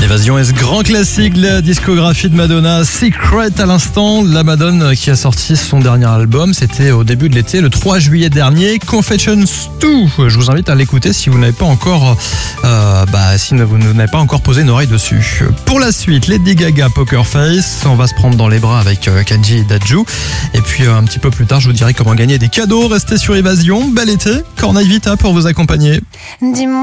Évasion est ce grand classique de la discographie de Madonna, Secret à l'instant. La Madonna qui a sorti son dernier album, c'était au début de l'été, le 3 juillet dernier, Confessions 2. Je vous invite à l'écouter si vous n'avez pas encore, vous n'avez pas encore posé une oreille dessus. Pour la suite, Lady Gaga, Poker Face. On va se prendre dans les bras avec Kenji et Dadju. Et puis un petit peu plus tard, je vous dirai comment gagner des cadeaux. Restez sur Évasion. Bel été. Corneille Vita pour vous accompagner. Dis-moi.